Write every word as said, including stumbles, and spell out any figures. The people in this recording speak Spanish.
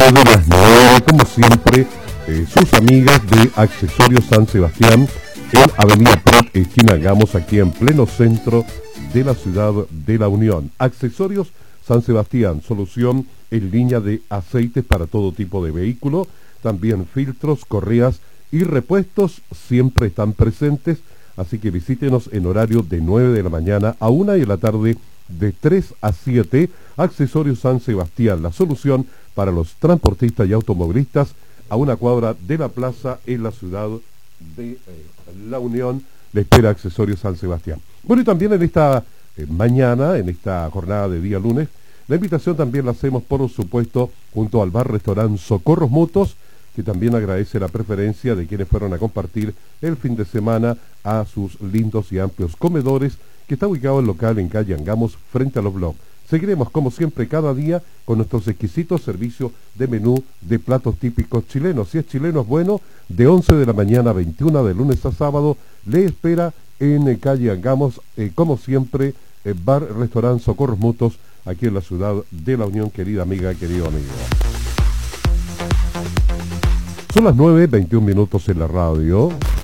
de las nueve, como siempre, eh, sus amigas de Accesorios San Sebastián en Avenida Prat, esquina Gamos, aquí en pleno centro de la ciudad de La Unión. Accesorios San Sebastián, solución en línea de aceites para todo tipo de vehículo, también filtros, correas y repuestos siempre están presentes, así que visítenos en horario de nueve de la mañana a una de la tarde, de tres a siete. Accesorios San Sebastián, la solución para los transportistas y automovilistas, a una cuadra de la plaza en la ciudad de eh, La Unión. Le espera Accesorios San Sebastián. Bueno, y también en esta eh, mañana, en esta jornada de día lunes, la invitación también la hacemos, por supuesto, junto al bar-restaurante Socorros Mutuos, que también agradece la preferencia de quienes fueron a compartir el fin de semana a sus lindos y amplios comedores, que está ubicado en local en calle Angamos, frente a los blogs. Seguiremos, como siempre, cada día con nuestros exquisitos servicios de menú de platos típicos chilenos. Si es chileno es bueno, de once de la mañana a veintiuna, de lunes a sábado, le espera en eh, calle Angamos, eh, como siempre, eh, bar, restaurante Socorros Mutuos, aquí en la ciudad de La Unión, querida amiga, querido amigo. Son las nueve, veintiún minutos en la radio.